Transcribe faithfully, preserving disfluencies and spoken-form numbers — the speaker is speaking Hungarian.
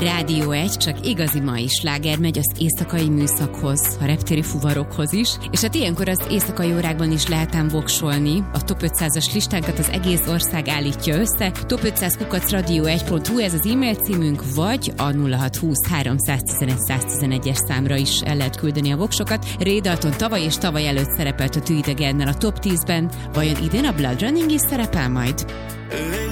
Rádió egy, csak igazi mai sláger megy az éjszakai műszakhoz, a reptéri fuvarokhoz is, és hát ilyenkor az éjszakai órákban is lehet ám voksolni. A top ötszázas listánkat az egész ország állítja össze. top ötszáz kukac radio egy pont hu ez az e-mail címünk, vagy a nulla hat húsz háromszáztizenegy száztizenegyes számra is el lehet küldeni a voksokat. Ray Dalton tavaly és tavaly előtt szerepelt a Tűidegennel a top tízben, vajon idén a Blood Running is szerepel majd?